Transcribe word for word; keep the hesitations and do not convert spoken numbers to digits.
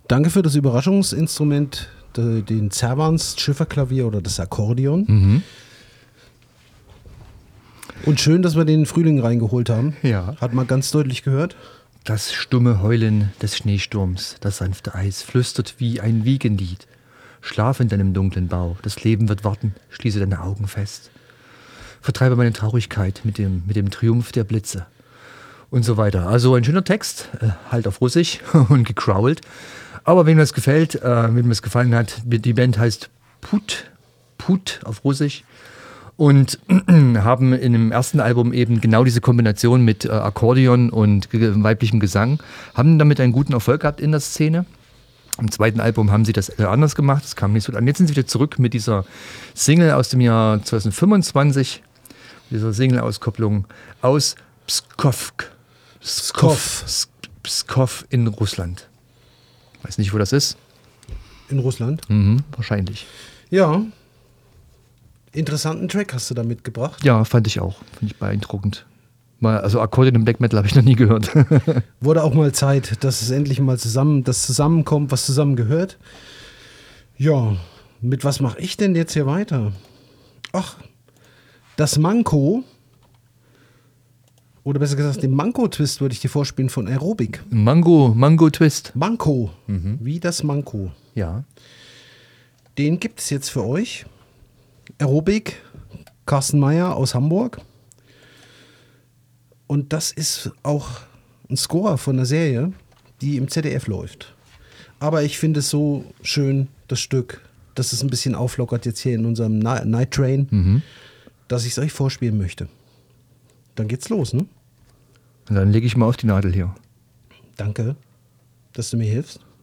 Danke für das Überraschungsinstrument, de, den Cervans Schifferklavier oder das Akkordeon. Mhm. Und schön, dass wir den Frühling reingeholt haben. Ja. Hat man ganz deutlich gehört. Das stumme Heulen des Schneesturms, das sanfte Eis flüstert wie ein Wiegenlied. Schlaf in deinem dunklen Bau, das Leben wird warten, schließe deine Augen fest. Vertreibe meine Traurigkeit mit dem, mit dem Triumph der Blitze. Und so weiter. Also ein schöner Text, äh, halt auf Russisch und gecrawlt. Aber wem das gefällt, äh, wem das gefallen hat, die Band heißt Put, Put auf Russisch. Und haben in dem ersten Album eben genau diese Kombination mit äh, Akkordeon und ge- weiblichem Gesang, haben damit einen guten Erfolg gehabt in der Szene. Im zweiten Album haben sie das äh, anders gemacht, das kam nicht so gut an. Jetzt sind sie wieder zurück mit dieser Single aus dem Jahr zwanzig fünfundzwanzig, dieser Single-Auskopplung aus Pskov. Pskov. Pskov in Russland. Weiß nicht, wo das ist. In Russland? Mhm, wahrscheinlich. Ja. Interessanten Track hast du da mitgebracht. Ja, fand ich auch. Fand ich beeindruckend. Mal, also Akkordeon im Black Metal habe ich noch nie gehört. Wurde auch mal Zeit, dass es endlich mal zusammen, das zusammenkommt, was zusammen gehört. Ja, mit was mache ich denn jetzt hier weiter? Ach, das Manko, oder besser gesagt, den Manko-Twist würde ich dir vorspielen von Aerobic. Mango, Mango Twist. Manko, mhm. Wie das Manko. Ja. Den gibt es jetzt für euch. Aerobic, Carsten Meyer aus Hamburg. Und das ist auch ein Score von einer Serie, die im Z D F läuft. Aber ich finde es so schön, das Stück, dass es ein bisschen auflockert jetzt hier in unserem Night Train, mhm. dass ich es euch vorspielen möchte. Dann geht's los, ne? Und dann lege ich mal auf die Nadel hier. Danke, dass du mir hilfst.